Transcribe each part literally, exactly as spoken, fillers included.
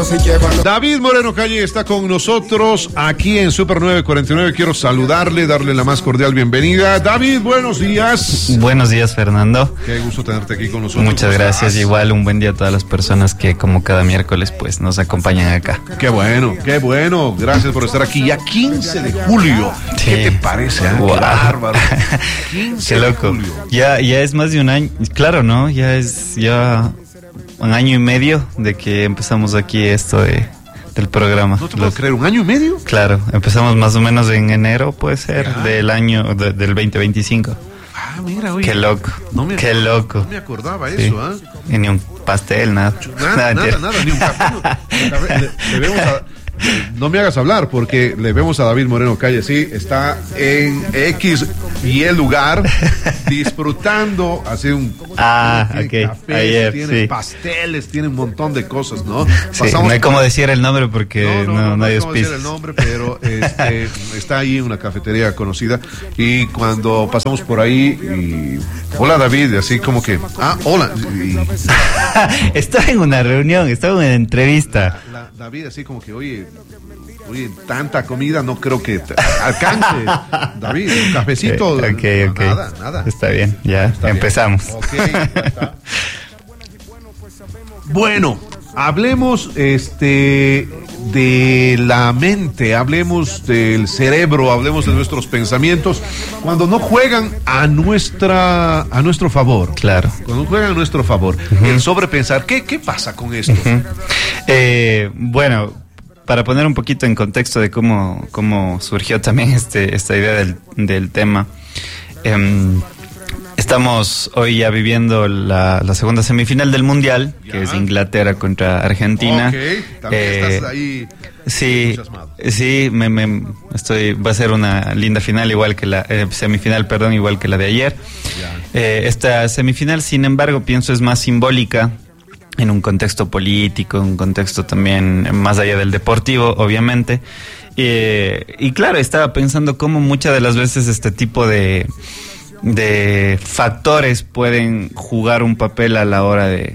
David Moreno Calle está con nosotros aquí en Super nueve cuarenta y nueve. Quiero saludarle, darle la más cordial bienvenida. David, buenos días. Buenos días, Fernando. Qué gusto tenerte aquí con nosotros. Muchas gracias. Igual un buen día a todas las personas que como cada miércoles pues nos acompañan acá. Qué bueno, qué bueno. Gracias por estar aquí. Ya quince de julio. Sí. ¿Qué te parece? ¿Eh? Wow. Qué bárbaro. quince Qué loco. de julio. Ya, ya es más de un año. Claro, ¿no? Ya es ya un año y medio de que empezamos aquí esto de... del programa. ¿No te puedo creer? ¿Un año y medio? Claro, empezamos más o menos en enero, puede ser, ya. del año, de, del veinte veinticinco. Ah, mira, oye. Qué loco, no me, qué loco. No me acordaba sí. eso, ¿ah? ¿eh? Y ni un pastel, nada. Nada, nada, nada, nada, ni un café. le, le vemos a... No me hagas hablar porque le vemos a David Moreno Calle, sí, está en X y el lugar disfrutando, hace un ah, tiene okay. cafés, Ayer, tiene sí. pasteles, tiene un montón de cosas, ¿no? Sí, no hay como decir el nombre porque no, no, no, no, no hay no cómo decir el nombre, pero este, está ahí en una cafetería conocida y cuando pasamos por ahí y, hola David, así como que, ah, hola. Y, estaba en una reunión, estaba en una entrevista. La, la, David así como que, oye, oye, tanta comida no creo que te alcance, David, un cafecito. Ok, ok, okay. Nada, nada. Está bien, ya está empezamos. Bien. Okay, ya está. Bueno, hablemos este de la mente, hablemos del cerebro, hablemos de nuestros pensamientos cuando no juegan a nuestra a nuestro favor. Claro. Cuando juegan a nuestro favor. Uh-huh. El sobrepensar, ¿qué qué pasa con esto? Uh-huh. eh, bueno, para poner un poquito en contexto de cómo cómo surgió también este esta idea del del tema. Eh, Estamos hoy ya viviendo la, la segunda semifinal del Mundial, ya. que es Inglaterra contra Argentina. Okay. También eh, estás ahí. Sí, sí, me, me estoy. Va a ser una linda final, igual que la eh, semifinal, perdón, igual que la de ayer. Eh, esta semifinal, sin embargo, pienso es más simbólica en un contexto político, en un contexto también más allá del deportivo, obviamente. Eh, y claro, estaba pensando cómo muchas de las veces este tipo de de factores pueden jugar un papel a la hora de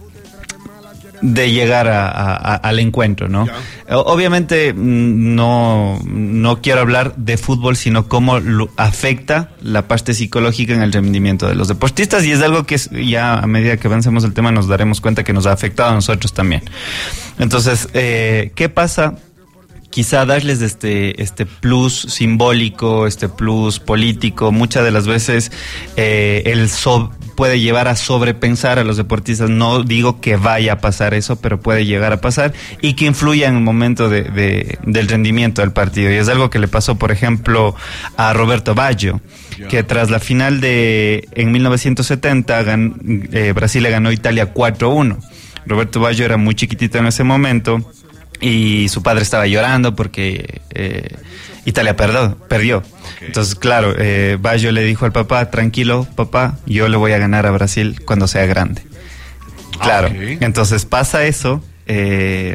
de llegar a, a, al encuentro, ¿no? Ya. Obviamente no no quiero hablar de fútbol, sino cómo lo afecta la parte psicológica en el rendimiento de los deportistas, y es algo que ya a medida que avancemos el tema nos daremos cuenta que nos ha afectado a nosotros también. Entonces, eh, ¿qué pasa? Quizá darles este este plus simbólico, este plus político, muchas de las veces eh, el so, puede llevar a sobrepensar a los deportistas. No digo que vaya a pasar eso, pero puede llegar a pasar y que influya en el momento de, de, del rendimiento del partido. Y es algo que le pasó, por ejemplo, a Roberto Baggio, que tras la final de en mil novecientos setenta gan, eh, Brasil le ganó a Italia cuatro uno. Roberto Baggio era muy chiquitito en ese momento y su padre estaba llorando porque eh, Italia perdió. perdió. Okay. Entonces, claro, eh, Baggio le dijo al papá, tranquilo, papá, yo le voy a ganar a Brasil cuando sea grande. Claro, okay. Entonces pasa eso, eh,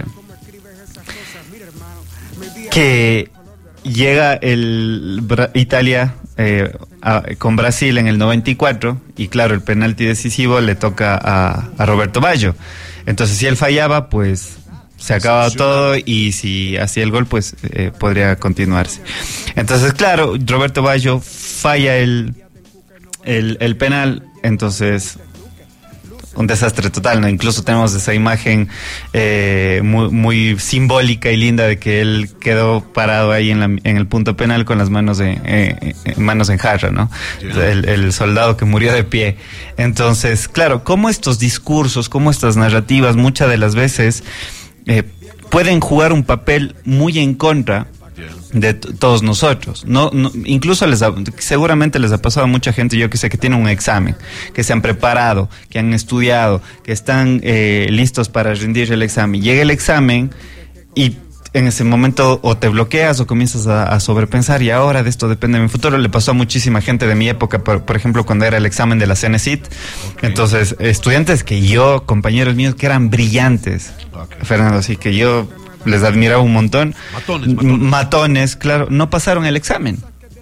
que llega el Italia eh, a, con Brasil en el noventa y cuatro y claro, el penalti decisivo le toca a, a Roberto Baggio. Entonces, si él fallaba, pues se acababa todo, y si hacía el gol, pues eh, podría continuarse. Entonces, claro, Roberto Baggio falla el, el, el penal, entonces un desastre total, ¿no? Incluso tenemos esa imagen eh, muy, muy simbólica y linda de que él quedó parado ahí en, la, en el punto penal con las manos en, eh, manos en jarra, ¿no? Yeah. El, el soldado que murió de pie. Entonces, claro, cómo estos discursos, cómo estas narrativas muchas de las veces Eh, pueden jugar un papel muy en contra de t- todos nosotros. No, no, incluso les ha, seguramente les ha pasado a mucha gente, yo que sé, que tienen un examen, que se han preparado, que han estudiado, que están eh, listos para rendir el examen. Llega el examen y en ese momento o te bloqueas o comienzas a, a sobrepensar, y ahora de esto depende de mi futuro. Le pasó a muchísima gente de mi época, por, por ejemplo, cuando era el examen de la Cenecit. Okay. Entonces, estudiantes que yo, compañeros míos que eran brillantes, okay. Fernando, así que yo les admiraba un montón. Matones, matones. Matones, claro, no pasaron el examen.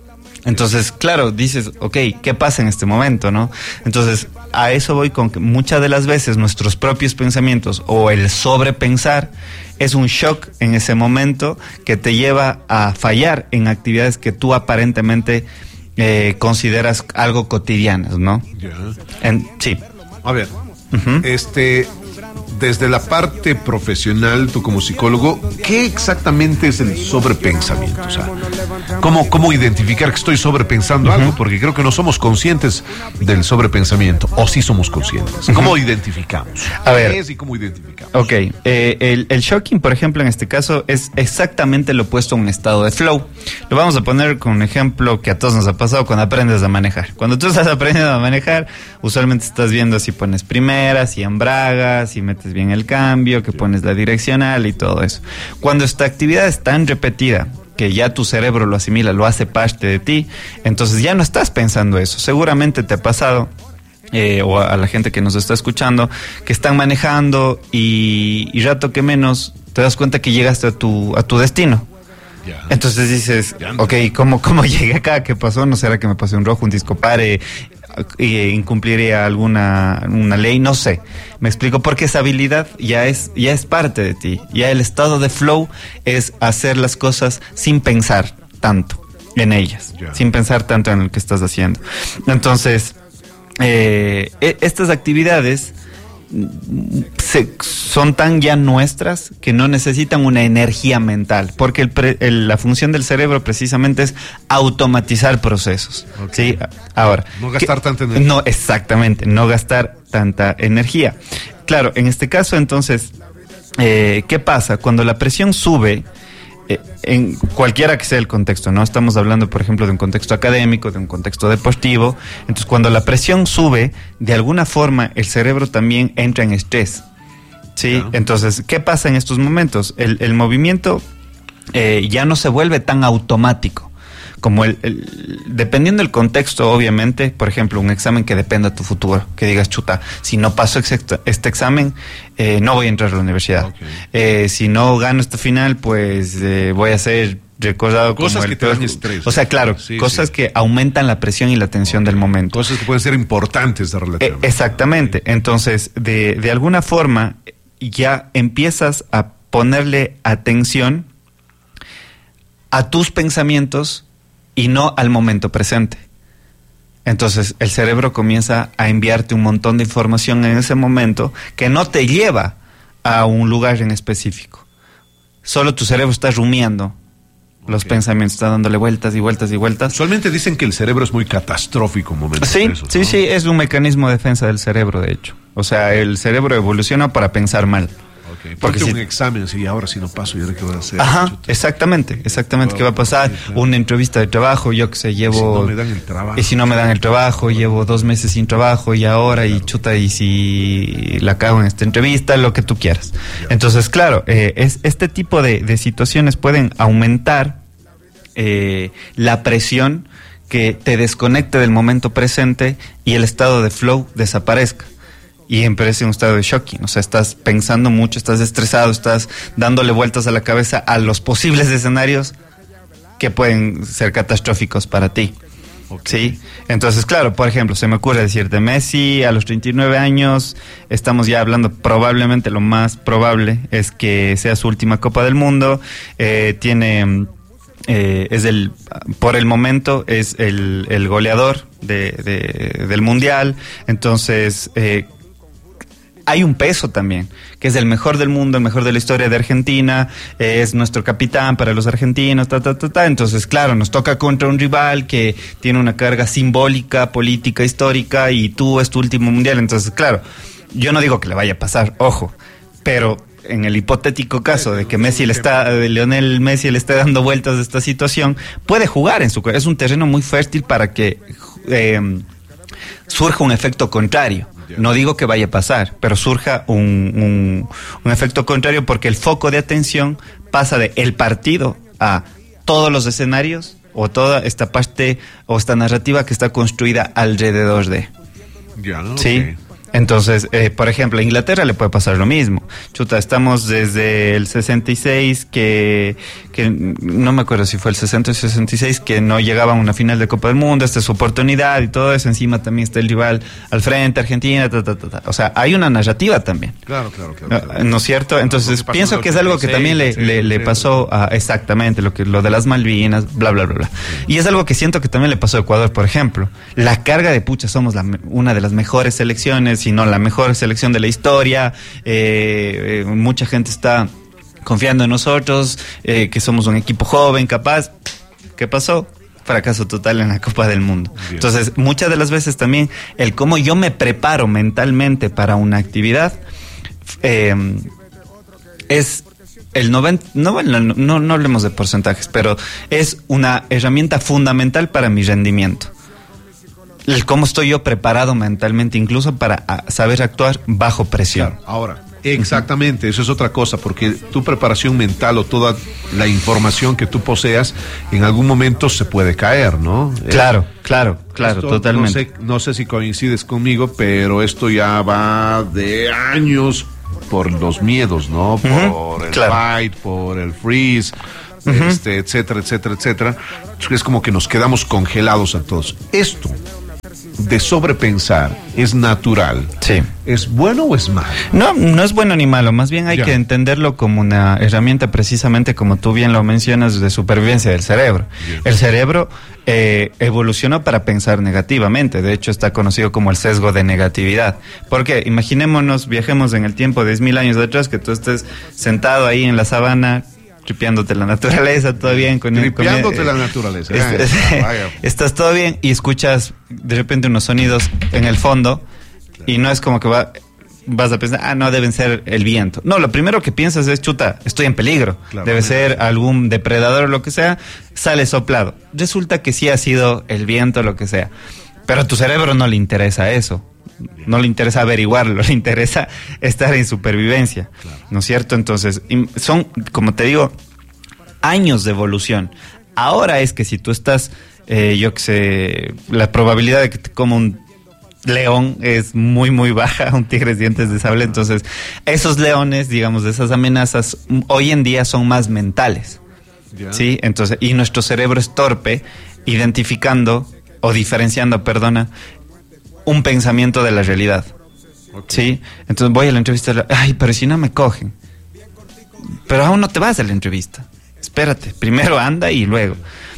Entonces, claro, dices, ok, ¿qué pasa en este momento, no? Entonces, a eso voy con que muchas de las veces nuestros propios pensamientos o el sobrepensar es un shock en ese momento que te lleva a fallar en actividades que tú aparentemente eh, consideras algo cotidianas, ¿no? Yeah. En, sí. A ver, uh-huh. este... Desde la parte profesional, tú como psicólogo, ¿qué exactamente es el sobrepensamiento? O sea, ¿cómo, cómo identificar que estoy sobrepensando uh-huh. algo? Porque creo que no somos conscientes del sobrepensamiento, o sí somos conscientes. ¿Cómo uh-huh. identificamos? A ver, ¿qué es y cómo identificamos? Ok, eh, el, el shocking, por ejemplo, en este caso, es exactamente lo opuesto a un estado de flow. Lo vamos a poner con un ejemplo que a todos nos ha pasado cuando aprendes a manejar. Cuando tú estás aprendiendo a manejar, usualmente estás viendo si pones primeras, si embragas, si metes bien el cambio, que pones la direccional y todo eso. Cuando esta actividad es tan repetida que ya tu cerebro lo asimila, lo hace parte de ti, entonces ya no estás pensando eso. Seguramente te ha pasado, eh, o a la gente que nos está escuchando, que están manejando y, y rato que menos te das cuenta que llegaste a tu, a tu destino. Ya. Entonces dices, ok, ¿cómo, ¿cómo llegué acá? ¿Qué pasó? ¿No será que me pasé un rojo, un disco pare? Eh, incumpliría alguna una ley, no sé, me explico, porque esa habilidad ya es ya es parte de ti, ya el estado de flow es hacer las cosas sin pensar tanto en ellas, yeah. sin pensar tanto en lo que estás haciendo. Entonces, eh, estas actividades se, son tan ya nuestras que no necesitan una energía mental, porque el pre, el, la función del cerebro precisamente es automatizar procesos. Okay. ¿Sí? Ahora, no gastar que, tanta energía. No, exactamente, no gastar tanta energía. Claro, en este caso entonces, eh, ¿qué pasa? Cuando la presión sube, eh, en cualquiera que sea el contexto, ¿no? Estamos hablando, por ejemplo, de un contexto académico, de un contexto deportivo. Entonces, cuando la presión sube, de alguna forma el cerebro también entra en estrés, ¿sí? Claro. Entonces, ¿qué pasa en estos momentos? El, el movimiento eh, ya no se vuelve tan automático. Como el, el, dependiendo del contexto, obviamente, por ejemplo, un examen que dependa de tu futuro, que digas, chuta, si no paso este, este examen, eh, no voy a entrar a la universidad. Okay. Eh, si no gano esta final, pues eh, voy a ser recordado cosas como el el que te dan estrés. O sea, claro, sí, cosas sí. que aumentan la presión y la tensión okay. del momento. Cosas que pueden ser importantes de relación. Eh, exactamente. Okay. Entonces, de, de alguna forma, ya empiezas a ponerle atención a tus pensamientos y no al momento presente. Entonces el cerebro comienza a enviarte un montón de información en ese momento que no te lleva a un lugar en específico. Solo tu cerebro está rumiando los okay. pensamientos, está dándole vueltas y vueltas y vueltas. Usualmente dicen que el cerebro es muy catastrófico en momentos sí, de esos, sí, ¿no? sí, es un mecanismo de defensa del cerebro, de hecho. O sea, el cerebro evoluciona para pensar mal. Okay. Porque si un examen, si ahora si no paso, ¿y ahora qué voy a hacer? Ajá, chuta. exactamente, exactamente, oh, ¿qué va a pasar? Okay, claro. Una entrevista de trabajo, yo que sé, llevo... Y si no me dan el trabajo. Y si no me dan el trabajo, llevo dos meses sin trabajo y ahora, claro. y chuta, y si la cago en esta entrevista, lo que tú quieras. Yeah. Entonces, claro, eh, es, este tipo de, de situaciones pueden aumentar eh, la presión que te desconecte del momento presente y el estado de flow desaparezca. Y empieza un estado de shocking, o sea, estás pensando mucho, estás estresado, estás dándole vueltas a la cabeza a los posibles escenarios que pueden ser catastróficos para ti. Okay. ¿Sí? Entonces, claro, por ejemplo, se me ocurre decirte, Messi a los treinta y nueve años, estamos ya hablando, probablemente lo más probable es que sea su última Copa del Mundo, eh, tiene... Eh, es el, por el momento es el, el goleador de, de, del mundial, entonces eh, hay un peso también, que es el mejor del mundo, el mejor de la historia de Argentina, eh, es nuestro capitán para los argentinos, ta, ta, ta, ta. Entonces, claro, nos toca contra un rival que tiene una carga simbólica, política, histórica, y tú es tu último mundial. Entonces, claro, yo no digo que le vaya a pasar, ojo, pero en el hipotético caso de que Messi le está, de Lionel Messi le esté dando vueltas de esta situación, puede jugar en su es un terreno muy fértil para que eh, surja un efecto contrario. No digo que vaya a pasar, pero surja un, un, un efecto contrario porque el foco de atención pasa de el partido a todos los escenarios o toda esta parte o esta narrativa que está construida alrededor de. Ya, ¿no? Sí. Okay. Entonces, eh, por ejemplo, a Inglaterra le puede pasar lo mismo. Chuta, estamos desde el sesenta y seis, que, que no me acuerdo si fue el sesenta o sesenta y seis, que no llegaban a una final de Copa del Mundo, esta es su oportunidad y todo eso. Encima también está el rival al frente, Argentina, ta, ta, ta, ta. O sea, hay una narrativa también. Claro, claro, claro. claro. ¿No es cierto? Entonces, no, pienso que es algo que también le, le, le pasó a, exactamente, lo que lo de las Malvinas, bla, bla, bla, bla. Sí. Y es algo que siento que también le pasó a Ecuador, por ejemplo. La carga de pucha, somos la, una de las mejores selecciones, sino la mejor selección de la historia, eh, eh, mucha gente está confiando en nosotros, eh, que somos un equipo joven, capaz. ¿Qué pasó? Fracaso total en la Copa del Mundo. Bien. Entonces, muchas de las veces también el cómo yo me preparo mentalmente para una actividad eh, es el noventa, no, no, no, no hablemos de porcentajes, pero es una herramienta fundamental para mi rendimiento. El cómo estoy yo preparado mentalmente, incluso para a, saber actuar bajo presión. Claro, ahora, exactamente, eso es otra cosa, porque tu preparación mental o toda la información que tú poseas, en algún momento se puede caer, ¿no? Claro, eh, claro, claro, esto, totalmente. No sé, no sé si coincides conmigo, pero esto ya va de años por los miedos, ¿no? Por uh-huh, el claro. fight, por el freeze, uh-huh. este, etcétera, etcétera, etcétera. Es como que nos quedamos congelados a todos. Esto de sobrepensar es natural. Sí. ¿Es bueno o es malo? No, no es bueno ni malo. Más bien hay ya. que entenderlo como una herramienta, precisamente como tú bien lo mencionas, de supervivencia del cerebro. Bien. El cerebro eh, evolucionó para pensar negativamente. De hecho, está conocido como el sesgo de negatividad. Porque imaginémonos, viajemos en el tiempo diez mil años atrás, que tú estés sentado ahí en la sabana, tripeándote la naturaleza, todo bien. Con tripeándote con, la naturaleza. Es, es, estás todo bien y escuchas de repente unos sonidos en el fondo, claro. y no es como que va, vas a pensar, ah, no, deben ser el viento. No, lo primero que piensas es, chuta, estoy en peligro. Claro, debe ser algún depredador o lo que sea, sale soplado. Resulta que sí ha sido el viento, lo que sea. Pero a tu cerebro no le interesa eso. No le interesa averiguarlo, le interesa estar en supervivencia, claro. ¿no es cierto? Entonces, son, como te digo, años de evolución. Ahora es que si tú estás, eh, yo que sé, la probabilidad de que te coma un león es muy, muy baja, un tigre de dientes de sable. Entonces, esos leones, digamos, de esas amenazas, hoy en día son más mentales, yeah. ¿sí? Entonces, y nuestro cerebro es torpe identificando, o diferenciando, perdona, un pensamiento de la realidad, okay. ¿sí? Entonces voy a la entrevista, ay, pero si no me cogen, pero aún no te vas a la entrevista, espérate, primero anda y luego,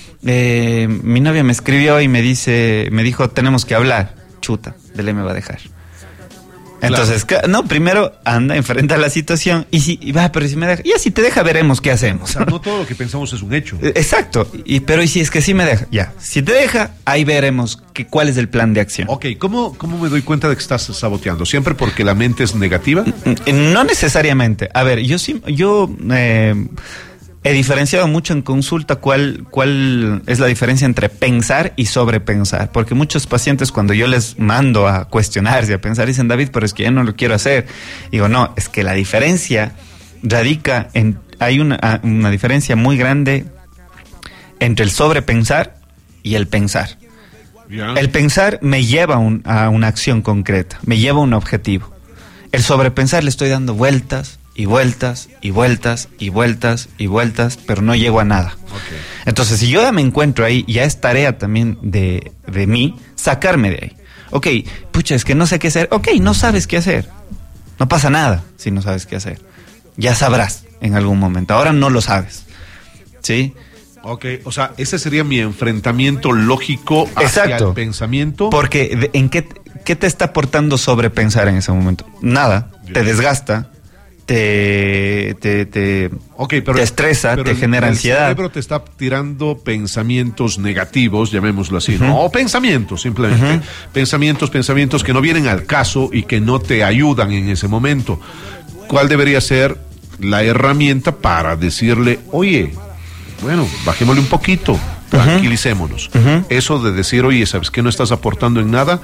eh, mi novia me escribió y me dice, me dijo, tenemos que hablar, chuta, de ley me va a dejar. Entonces, claro. no, primero anda, enfrenta la situación y si y va, pero si me deja, ya si te deja veremos qué hacemos. O sea, no todo lo que pensamos es un hecho. Exacto, y pero y si es que sí me deja, ya, si te deja, ahí veremos que, cuál es el plan de acción. Ok, ¿cómo, cómo me doy cuenta de que estás saboteando? ¿Siempre porque la mente es negativa? No necesariamente. A ver, yo sí, yo eh, he diferenciado mucho en consulta cuál, cuál es la diferencia entre pensar y sobrepensar. Porque muchos pacientes, cuando yo les mando a cuestionarse, a pensar, dicen, David, pero es que ya no lo quiero hacer. Digo, no, es que la diferencia radica en, hay una, una diferencia muy grande entre el sobrepensar y el pensar. Yeah. El pensar me lleva un, a una acción concreta, me lleva a un objetivo. El sobrepensar le estoy dando vueltas y vueltas y vueltas y vueltas y vueltas, pero no llego a nada. Okay. Entonces, si yo ya me encuentro ahí, ya es tarea también de, de mí sacarme de ahí. Ok, pucha, es que no sé qué hacer. Ok, no sabes qué hacer. No pasa nada si no sabes qué hacer. Ya sabrás en algún momento. Ahora no lo sabes. ¿Sí? Ok, o sea, ese sería mi enfrentamiento lógico hacia Exacto. el pensamiento. Porque, ¿en qué, qué te está aportando sobrepensar en ese momento? Nada, yeah. te desgasta. Te, te, te, okay, pero, te estresa, pero te el, genera el ansiedad. El cerebro te está tirando pensamientos negativos, llamémoslo así, uh-huh. ¿no? O pensamientos, simplemente. Uh-huh. Pensamientos, pensamientos que no vienen al caso y que no te ayudan en ese momento. ¿Cuál debería ser la herramienta para decirle, oye, bueno, bajémosle un poquito, tranquilicémonos? Uh-huh. Eso de decir, oye, ¿sabes qué? No estás aportando en nada.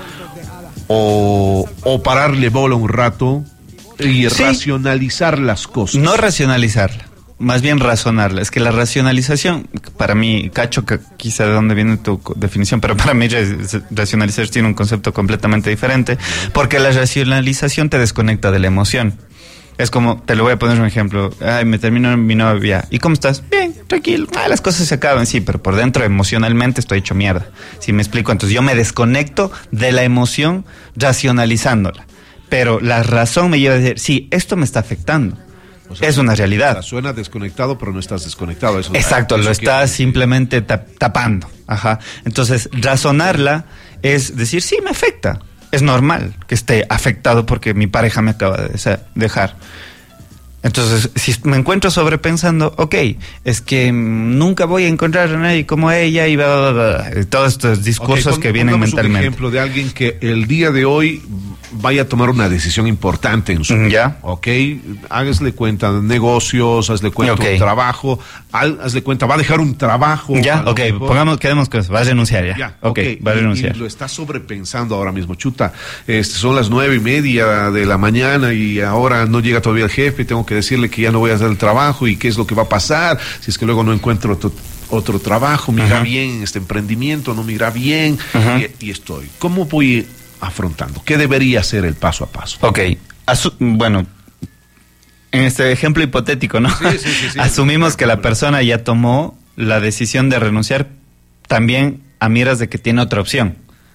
O, o pararle bola un rato y sí. racionalizar las cosas. No racionalizarla. más bien razonarla. Es que la racionalización, para mí, cacho, que quizá de dónde viene tu definición, pero para mí racionalizar tiene un concepto completamente diferente, porque la racionalización te desconecta de la emoción. Es como, te lo voy a poner un ejemplo. Ay, me terminó mi novia. ¿Y cómo estás? Bien, tranquilo. Ah, las cosas se acaban, sí, pero por dentro emocionalmente estoy hecho mierda. ¿Sí me explico? Entonces yo me desconecto de la emoción racionalizándola. Pero la razón me lleva a decir, sí, esto me está afectando. O sea, es una realidad. O sea, suena desconectado, pero no estás desconectado. Eso, exacto, eso lo estás simplemente tap tapando. Ajá. Entonces, razonarla es decir, sí, me afecta. Es normal que esté afectado porque mi pareja me acaba de dejar. Entonces, si me encuentro sobrepensando, ok, es que nunca voy a encontrar a nadie como ella y bla, bla, bla, todos estos discursos okay, que vienen mentalmente. Un ejemplo de alguien que el día de hoy vaya a tomar una decisión importante en su vida. ¿Ya? Ok, hágasle cuenta de negocios, hazle cuenta okay. un trabajo, hazle cuenta, va a dejar un trabajo. Ya, ok, mejor. Pongamos, quedemos que va a renunciar ya. Ya, ok, okay. va a renunciar. Y, y lo está sobrepensando ahora mismo, chuta, este, son las nueve y media de la mañana y ahora no llega todavía el jefe, tengo que decirle que ya no voy a hacer el trabajo y qué es lo que va a pasar, si es que luego no encuentro otro, otro trabajo, me irá uh-huh. bien este emprendimiento, no me irá bien, uh-huh. y, y estoy. ¿Cómo voy afrontando? ¿Qué debería ser el paso a paso? Ok, Asu- bueno, en este ejemplo hipotético, ¿no? Sí, sí, sí, sí, asumimos sí, que la persona ya tomó la decisión de renunciar también a miras de que tiene otra opción,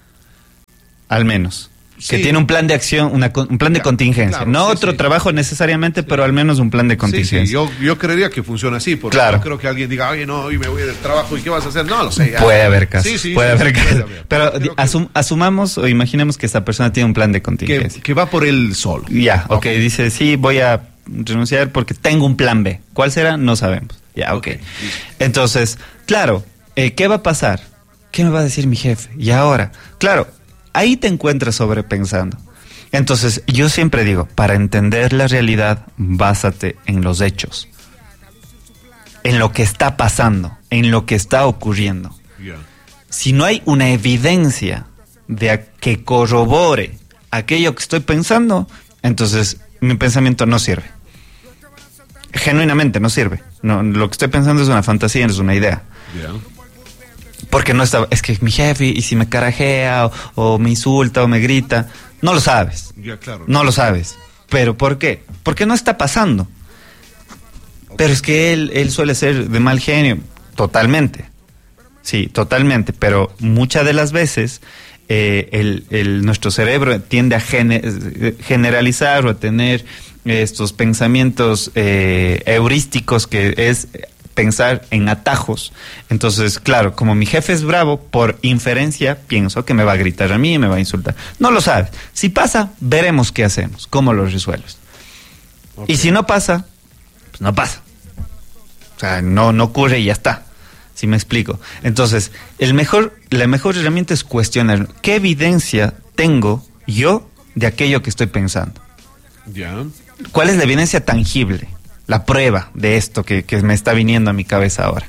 al menos. Sí. Que tiene un plan de acción, una, un plan de contingencia. Claro, no sí, otro sí. trabajo necesariamente, sí. pero al menos un plan de contingencia. Sí, sí. Yo, yo creería que funciona así, porque claro. no creo que alguien diga, oye, no, hoy me voy del trabajo, ¿y qué vas a hacer? No, lo sé. Ya. Puede haber casos. Sí, sí, puede sí, haber sí, casos. puede haber. Pero Creo asum, que... asumamos o imaginemos que esta persona tiene un plan de contingencia. Que, que va por él solo. Ya, ok, okay. Dice, sí, voy a renunciar porque tengo un plan B. ¿Cuál será? No sabemos. Ya, ok. okay. Entonces, claro, eh, ¿qué va a pasar? ¿Qué me va a decir mi jefe? Y ahora, claro, ahí te encuentras sobrepensando. Entonces, yo siempre digo, para entender la realidad, básate en los hechos, en lo que está pasando, en lo que está ocurriendo. Yeah. Si no hay una evidencia de que corrobore aquello que estoy pensando, entonces mi pensamiento no sirve. Genuinamente no sirve. No, lo que estoy pensando es una fantasía, es una idea. Yeah. Porque no está, es que mi jefe, y si me carajea, o, o me insulta, o me grita, no lo sabes. Ya, claro. No lo sabes. ¿Pero por qué? Porque no está pasando. Okay. Pero es que él, él suele ser de mal genio. Totalmente. Sí, totalmente. Pero muchas de las veces eh, el, el, nuestro cerebro tiende a gener, generalizar o a tener estos pensamientos eh, heurísticos, que es pensar en atajos. Entonces, claro, como mi jefe es bravo, por inferencia pienso que me va a gritar a mí y me va a insultar. No lo sabes. Si pasa, veremos qué hacemos, cómo lo resuelves. Okay. Y si no pasa, pues no pasa. O sea, no, no ocurre y ya está. ¿Sí me explico? Entonces, el mejor, la mejor herramienta es cuestionar qué evidencia tengo yo de aquello que estoy pensando. Ya. ¿Cuál es la evidencia tangible? La prueba de esto que, que me está viniendo a mi cabeza ahora.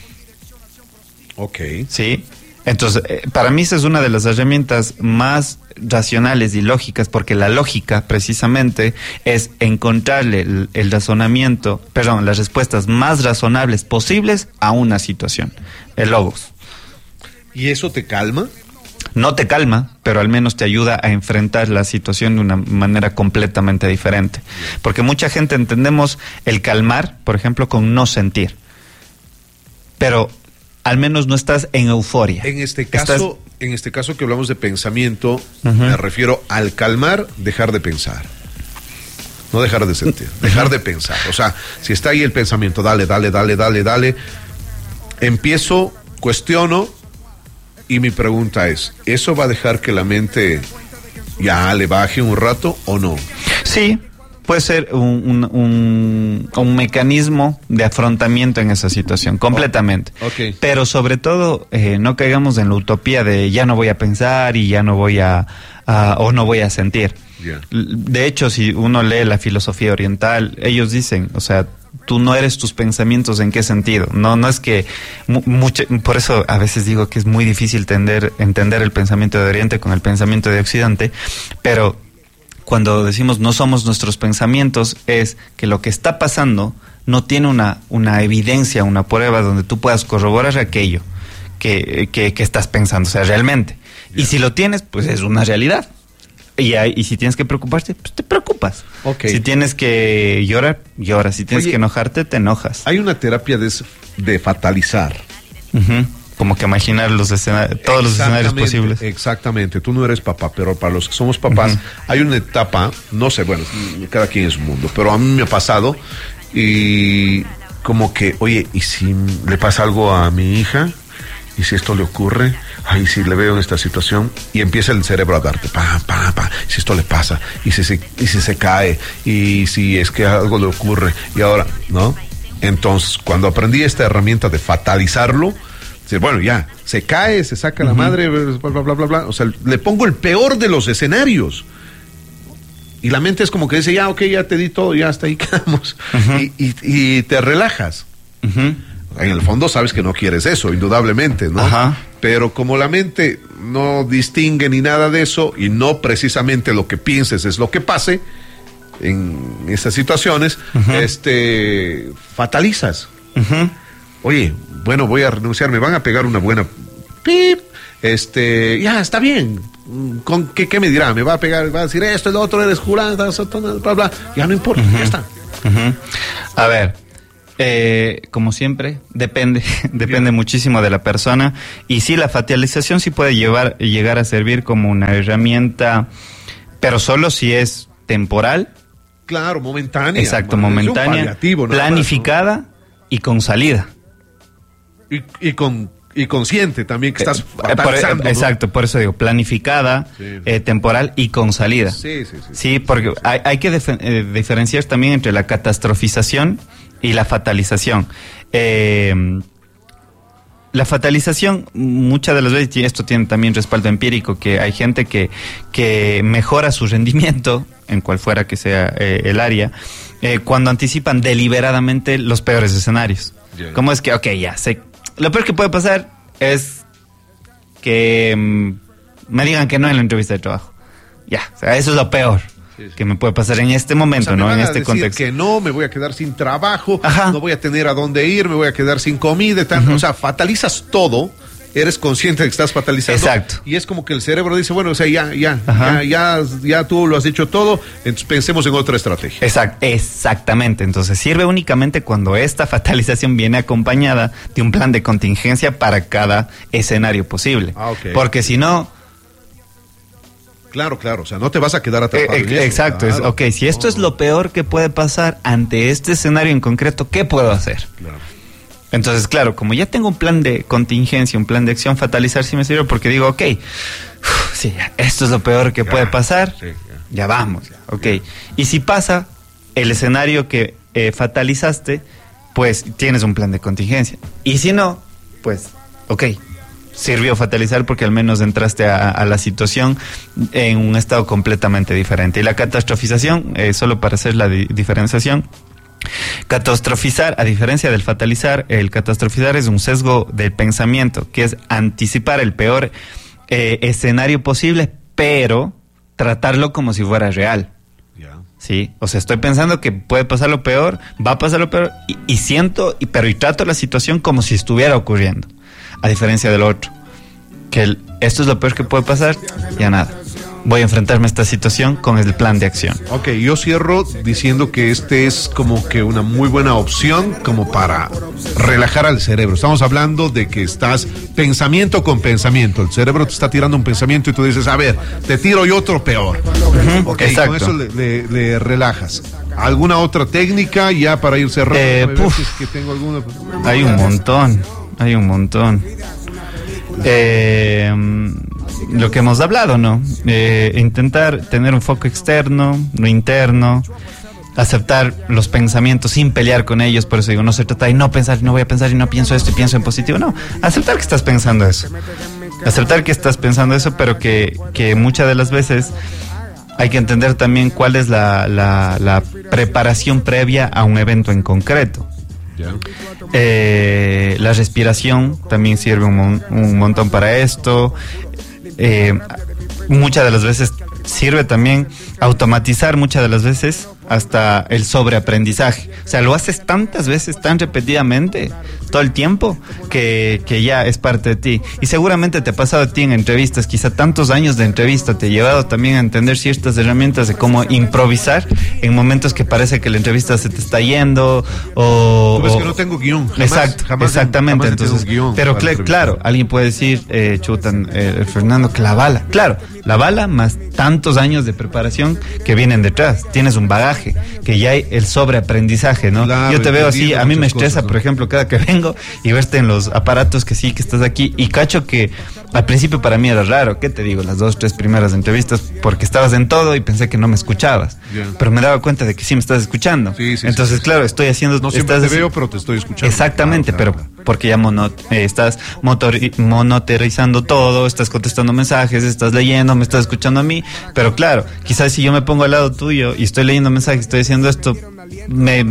Ok. ¿Sí? Entonces, eh, para mí esa es una de las herramientas más racionales y lógicas, porque la lógica, precisamente, es encontrarle el, el razonamiento, perdón, las respuestas más razonables posibles a una situación. El logos. ¿Y eso te calma? No te calma, pero al menos te ayuda a enfrentar la situación de una manera completamente diferente. Porque mucha gente entendemos el calmar, por ejemplo, con no sentir. Pero al menos no estás en euforia. En este caso, estás... en este caso que hablamos de pensamiento, uh-huh. me refiero al calmar, dejar de pensar. No dejar de sentir, uh-huh. dejar de pensar. O sea, si está ahí el pensamiento, dale, dale, dale, dale, dale. Empiezo, cuestiono. Y mi pregunta es, ¿eso va a dejar que la mente ya le baje un rato o no? Sí, puede ser un, un, un, un mecanismo de afrontamiento en esa situación, completamente. Oh, okay. Pero sobre todo, eh, no caigamos en la utopía de ya no voy a pensar y ya no voy a, a o no voy a sentir. Yeah. De hecho, si uno lee la filosofía oriental, ellos dicen, o sea, tú no eres tus pensamientos. ¿En qué sentido? No, no es que mu- mucho, por eso a veces digo que es muy difícil entender, entender el pensamiento de Oriente con el pensamiento de Occidente, pero cuando decimos no somos nuestros pensamientos, es que lo que está pasando no tiene una, una evidencia, una prueba donde tú puedas corroborar aquello que, que, que estás pensando, o sea, realmente. Yeah. Y si lo tienes, pues es una realidad. Y, hay, y si tienes que preocuparte, pues te preocupas. Okay. Si tienes que llorar, lloras. Si tienes Oye, que enojarte, te enojas. Hay una terapia de, de fatalizar. Uh-huh. Como que imaginar los escenarios, todos los escenarios posibles. Exactamente. Tú no eres papá, pero para los que somos papás, uh-huh. hay una etapa, no sé, bueno, cada quien es un mundo, pero a mí me ha pasado y como que, oye, ¿y si le pasa algo a mi hija? ¿Y si esto le ocurre? Ay, si le veo en esta situación, y empieza el cerebro a darte, pa, pa, pa, si esto le pasa, y si se, y si se cae, y si es que algo le ocurre, y ahora, ¿no? Entonces, cuando aprendí esta herramienta de fatalizarlo, bueno, ya, se cae, se saca uh-huh. la madre, bla, bla, bla, bla, bla, o sea, le pongo el peor de los escenarios. Y la mente es como que dice, ya, ok, ya te di todo, ya hasta ahí quedamos. Uh-huh. y, y, y te relajas. Uh-huh. En el fondo sabes que no quieres eso, indudablemente, ¿no? Ajá. Pero como la mente no distingue ni nada de eso y no precisamente lo que pienses es lo que pase en esas situaciones, uh-huh. este, fatalizas. Uh-huh. Oye, bueno, voy a renunciar, me van a pegar una buena pip, este, ya, está bien. ¿Con qué, qué me dirá? Me va a pegar, va a decir esto, el otro, eres jurada, bla, bla, ya no importa, uh-huh. ya está. Uh-huh. A ver. Eh, como siempre, depende, depende Bien. muchísimo de la persona. Y sí, la fatalización sí puede llevar, llegar a servir como una herramienta, pero solo si es temporal. Claro, momentánea. Exacto, man, momentánea, planificada más, ¿no? Y con salida. Y, y con y consciente también que estás fatalizando, por, exacto, ¿no? Por eso digo, planificada, sí. eh, temporal y con salida. Sí, sí, sí. Sí, porque hay, hay que dif- eh, diferenciar también entre la catastrofización y la fatalización. Eh, la fatalización, muchas de las veces, y esto tiene también respaldo empírico, que hay gente que, que mejora su rendimiento, en cual fuera que sea eh, el área, eh, cuando anticipan deliberadamente los peores escenarios. Yeah. Como es que, ok, ya sé, lo peor que puede pasar es que mm, me digan que no en la entrevista de trabajo. Ya, o sea, eso es lo peor. Sí, sí. Que me puede pasar en este momento, o sea, ¿no? En este contexto. Que no, me voy a quedar sin trabajo, Ajá. no voy a tener a dónde ir, me voy a quedar sin comida, tal. Uh-huh. O sea, fatalizas todo, eres consciente de que estás fatalizando. Exacto. Y es como que el cerebro dice, bueno, o sea, ya, ya, ya, ya, ya tú lo has hecho todo, entonces pensemos en otra estrategia. Exact, exactamente. Entonces sirve únicamente cuando esta fatalización viene acompañada de un plan de contingencia para cada escenario posible. Ah, okay. Porque si no... Claro, claro, o sea, no te vas a quedar atrapado. Eh, en eso, exacto, claro. Es, ok, si esto oh. es lo peor que puede pasar ante este escenario en concreto, ¿qué puedo hacer? Claro. Entonces, claro, como ya tengo un plan de contingencia, un plan de acción, fatalizar sí me sirve porque digo, ok, uf, sí, esto es lo peor que ya, puede pasar, sí, ya. ya vamos, ya, ok. Ya. Y si pasa el escenario que eh, fatalizaste, pues tienes un plan de contingencia. Y si no, pues, ok. Sirvió fatalizar porque al menos entraste a, a la situación en un estado completamente diferente. Y la catastrofización, eh, solo para hacer la di- diferenciación, catastrofizar, a diferencia del fatalizar, el catastrofizar es un sesgo del pensamiento, que es anticipar el peor eh, escenario posible, pero tratarlo como si fuera real. Yeah. Sí, o sea, estoy pensando que puede pasar lo peor, va a pasar lo peor, y, y siento, y, pero y trato la situación como si estuviera ocurriendo. A diferencia del otro, que el, esto es lo peor que puede pasar, ya nada. Voy a enfrentarme a esta situación con el plan de acción. Ok, yo cierro diciendo que este es como que una muy buena opción como para relajar al cerebro. Estamos hablando de que estás pensamiento con pensamiento. El cerebro te está tirando un pensamiento y tú dices, a ver, te tiro yo otro peor. Uh-huh, ok, exacto. Con eso le, le, le relajas. ¿Alguna otra técnica ya para ir cerrando? Eh, si es que tengo alguna... Hay un montón. Hay un montón. Eh, lo que hemos hablado, ¿no? Eh, intentar tener un foco externo, no interno, aceptar los pensamientos sin pelear con ellos. Por eso digo, no se trata de no pensar, no voy a pensar y no pienso esto y pienso en positivo. No, aceptar que estás pensando eso. Aceptar que estás pensando eso, pero que, que muchas de las veces hay que entender también cuál es la, la, la preparación previa a un evento en concreto. Eh, la respiración también sirve un, mon- un montón para esto. Eh, muchas de las veces sirve también automatizar, muchas de las veces hasta el sobreaprendizaje. O sea, lo haces tantas veces, tan repetidamente, todo el tiempo, que, que ya es parte de ti. Y seguramente te ha pasado a ti en entrevistas, quizá tantos años de entrevista te ha llevado también a entender ciertas herramientas de cómo improvisar en momentos que parece que la entrevista se te está yendo o... Tú ves o, que no tengo guión. Jamás, exacto, jamás, exactamente. jamás Entonces, guión pero cl- claro, alguien puede decir, eh, chutan, eh, Fernando, que la bala. Claro, la bala más tantos años de preparación que vienen detrás. Tienes un bagaje, que ya hay el sobreaprendizaje, ¿no? Claro, yo te veo así, a mí me estresa, cosas, ¿no? por ejemplo, cada que vengo y verte en los aparatos que sí, que estás aquí, y cacho que al principio para mí era raro, ¿qué te digo? Las dos, tres primeras entrevistas, porque estabas en todo y pensé que no me escuchabas, yeah. pero me daba cuenta de que sí me estás escuchando. Sí, sí, Entonces, sí, claro, estoy haciendo... No siempre estás, te veo, pero te estoy escuchando. Exactamente, claro, claro, pero porque ya mono, eh, estás motor, monitorizando todo, estás contestando mensajes, estás leyendo, me estás escuchando a mí, pero claro, quizás si yo me pongo al lado tuyo y estoy leyendo mensajes, estoy haciendo esto, me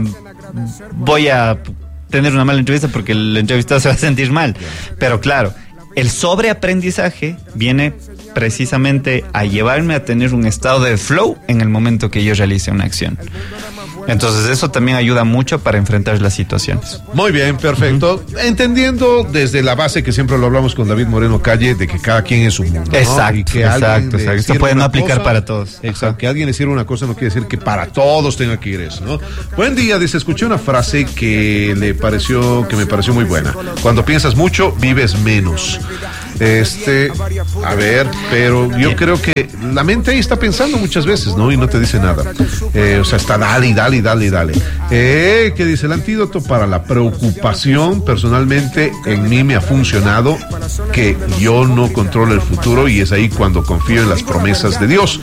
voy a tener una mala entrevista porque el entrevistado se va a sentir mal. Pero claro, el sobreaprendizaje viene precisamente a llevarme a tener un estado de flow en el momento que yo realice una acción. Entonces eso también ayuda mucho para enfrentar las situaciones. Muy bien, perfecto. Uh-huh. Entendiendo desde la base que siempre lo hablamos con David Moreno Calle, de que cada quien es un mundo, ¿no? Exacto, y que exacto, exacto. Esto puede no aplicar cosa, para todos. Exacto, ajá. Que alguien le sirva una cosa no quiere decir que para todos tenga que ir eso, ¿no? Buen día, dice, escuché una frase que le pareció, que me pareció muy buena. Cuando piensas mucho, vives menos. Este, a ver, pero yo creo que la mente ahí está pensando muchas veces, ¿no? Y no te dice nada. Eh, o sea, está dale y dale y dale y dale. Eh, ¿qué dice? El antídoto para la preocupación, personalmente, en mí me ha funcionado que yo no controlo el futuro y es ahí cuando confío en las promesas de Dios.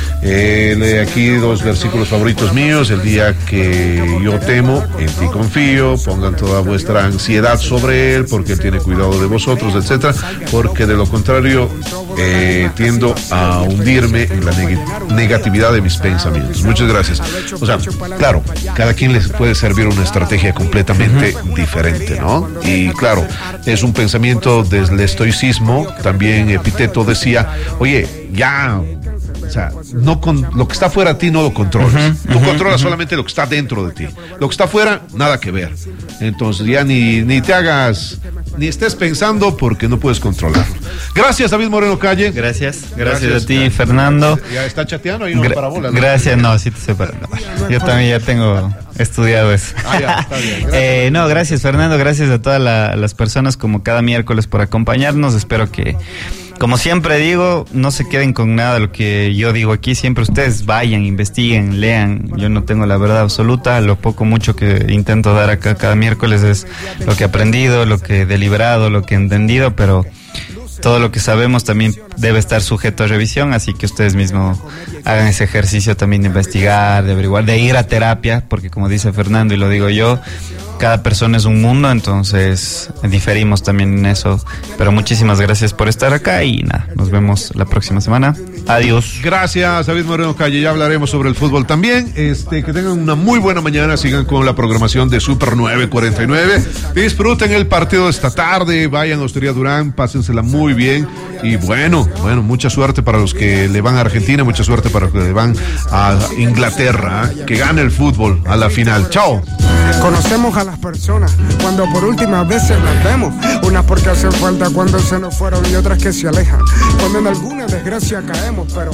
Eh, lee aquí dos versículos favoritos míos. El día que yo temo, en ti confío. Pongan toda vuestra ansiedad sobre Él, porque Él tiene cuidado de vosotros, etcétera. Porque de lo contrario, eh, tiendo a hundirme en la neg- negatividad de mis pensamientos. Muchas gracias. O sea, claro, cada quien les puede servir una estrategia completamente uh-huh. diferente, ¿no? Y claro, es un pensamiento del estoicismo. También Epicteto decía, oye, ya... O sea, no con, lo que está fuera de ti no lo controlas. Uh-huh, Tú uh-huh, controlas uh-huh. solamente lo que está dentro de ti. Lo que está fuera, nada que ver. Entonces ya ni, ni te hagas, ni estés pensando porque no puedes controlarlo. Gracias, David Moreno Calle. Gracias, gracias, gracias a ti, ya, Fernando. Ya está chateando ahí, no Gra- parabola, ¿no? Gracias, no, sí te estoy parando. Yo también ya tengo estudiado eso. Ah, ya, está bien. Gracias, eh, no, gracias, Fernando. Gracias a todas la, las personas como cada miércoles por acompañarnos. Espero que, como siempre digo, no se queden con nada de lo que yo digo aquí. Siempre ustedes vayan, investiguen, lean. Yo no tengo la verdad absoluta. Lo poco, mucho que intento dar acá cada miércoles es lo que he aprendido, lo que he deliberado, lo que he entendido, pero todo lo que sabemos también debe estar sujeto a revisión, así que ustedes mismos hagan ese ejercicio también de investigar, de averiguar, de ir a terapia, porque como dice Fernando y lo digo yo, cada persona es un mundo, entonces diferimos también en eso. Pero muchísimas gracias por estar acá y nada, nos vemos la próxima semana. Adiós. Gracias, David Moreno Calle. Ya hablaremos sobre el fútbol también. Este, que tengan una muy buena mañana. Sigan con la programación de Super nueve cuarenta y nueve. Disfruten el partido de esta tarde. Vayan a Hostería Durán, pásensela muy bien. Y bueno, bueno, mucha suerte para los que le van a Argentina, mucha suerte para los que le van a Inglaterra. ¿eh? Que gane el fútbol a la final. Chao. Conocemos a las personas cuando por últimas veces las vemos, unas porque hacen falta cuando se nos fueron y otras que se alejan cuando en alguna desgracia caemos, pero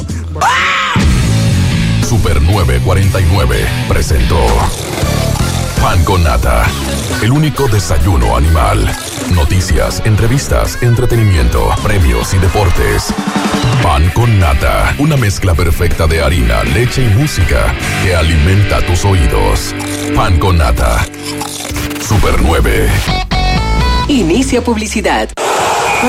Super nueve cuarenta y nueve presentó Pan con Nata, el único desayuno animal. Noticias, entrevistas, entretenimiento, premios y deportes. Pan con Nata, una mezcla perfecta de harina, leche y música que alimenta tus oídos. Pan con Nata. Super nueve. Inicia publicidad.